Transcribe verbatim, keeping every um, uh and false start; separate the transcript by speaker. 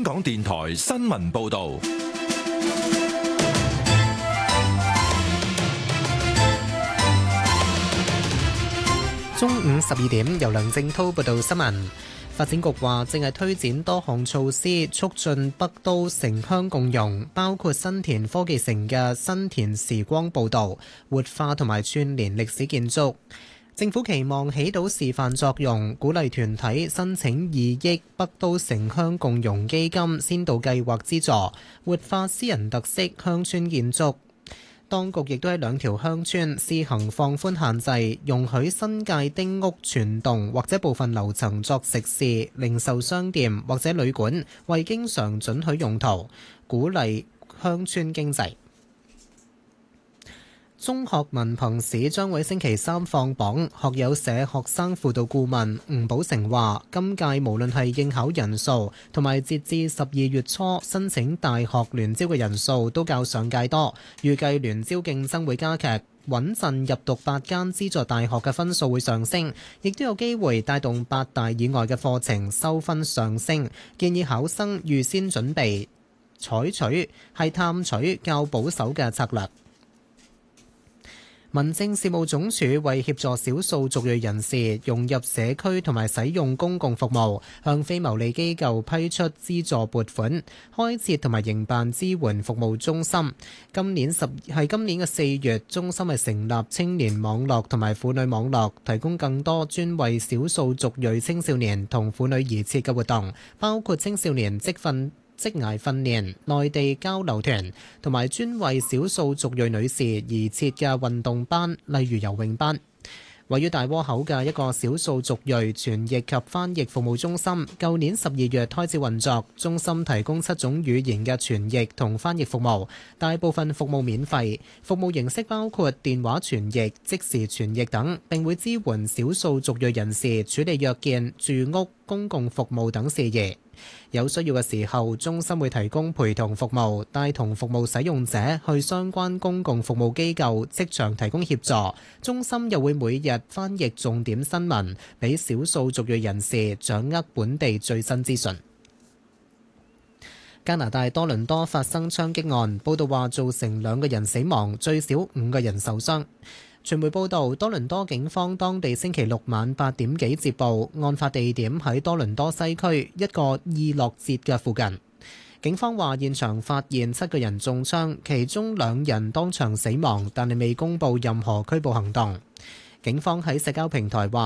Speaker 1: 港電台新聞報道。
Speaker 2: 中午十二點，由梁正滔報道新聞。發展局話正係推展多項措施，促進北都城鄉共融，包括新田科技城嘅新田時光步道，活化同埋串聯歷史建築。政府期望起到示範作用，鼓勵團體申請二億北都城鄉共融基金先導計劃資助，活化私人特色鄉村建築。當局亦都喺兩條鄉村試行放寬限制，容許新界丁屋全棟或者部分樓層作食肆、零售商店或者旅館，為經常准許用途，鼓勵鄉村經濟。中學文憑試將會星期三放榜，學友社學生輔導顧問吳寶成話：今屆無論係應考人數同埋截至十二月初申請大學聯招嘅人數都較上屆多，預計聯招競爭會加劇，穩陣入讀八間資助大學嘅分數會上升，亦都有機會帶動八大以外嘅課程收分上升。建議考生預先準備，採取係探取較保守嘅策略。民政事務總署為協助少數族裔人士融入社區同埋使用公共服務，向非牟利機構批出資助撥款，開設同埋營辦支援服務中心。今年十係今年嘅四月，中心係成立青年網絡同埋婦女網絡，提供更多專為少數族裔青少年同婦女而設嘅活動，包括青少年職訓職涯訓練、內地交流團同埋專為少數族裔女士而設嘅運動班，例如游泳班。位於大窩口嘅一個少數族裔傳譯及翻譯服務中心，舊年十二月開始運作。中心提供七種語言嘅傳譯同翻譯服務，大部分服務免費。服務形式包括電話傳譯、即時傳譯等，並會支援少數族裔人士處理約見、住屋、公共服務等事宜。有需要嘅時候，中心會提供陪同服務，帶同服務使用者去相關公共服務機構即場提供協助。中心又會每日翻譯重點新聞，俾少數族裔人士掌握本地最新資訊。加拿大多倫多發生槍擊案，報道話造成兩個人死亡，最少五個人受傷。傳媒報道，多倫多警方當地星期六晚八點幾接報，案發地點喺多倫多西區一個意樂節嘅附近。警方話現場發現七個人中槍，其中兩人當場死亡，但係未公佈任何拘捕行動。警方喺社交平台話